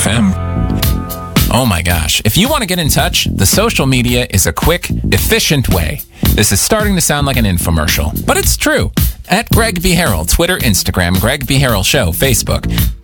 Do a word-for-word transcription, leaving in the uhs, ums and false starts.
F M. Oh my gosh. If you want to get in touch, the social media is a quick, efficient way. This is starting to sound like an infomercial, but it's true. At Greg B. Harrell, Twitter, Instagram, Greg B. Harrell Show, Facebook.